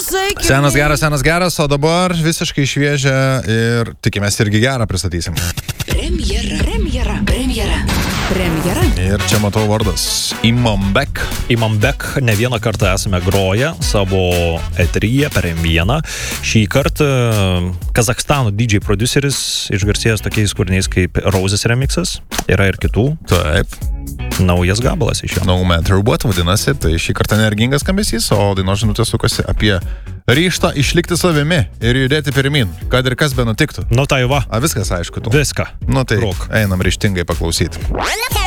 Senas geras, o dabar visiškai šviežia ir tikimės irgi gerą pristatysim. Premjera. Ir čia matau vardas Imam Bek. Imam Bek ne vieną kartą esame groję savo eteryje per M1. Šį kartą Kazachstano DJ produceris išgarsėjęs tokiais kūriniais kaip Roses remixas. Yra ir kitų. Taip. Naujas gabalas iš jo. No Matter What vadinasi, tai šį kartą energingas skambesys, o dainos žinutė sukasi apie ryžtą išlikti savimi ir judėti pirmin, kad ir kas be nutiktų. Nu tai va. Viskas aišku tu. Viską. Nu tai Rok. einam ryžtingai paklausyti.